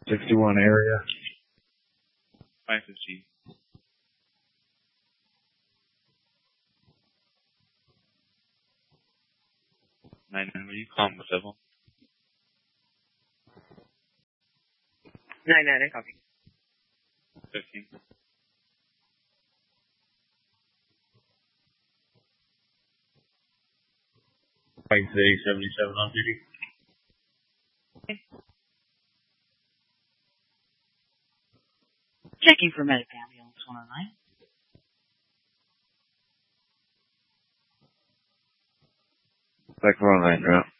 61 area. 515. Will you call him with civil? 9-9, I copy. 15. Like 77 on duty. Checking for medic ambulance 109. Like 109 route.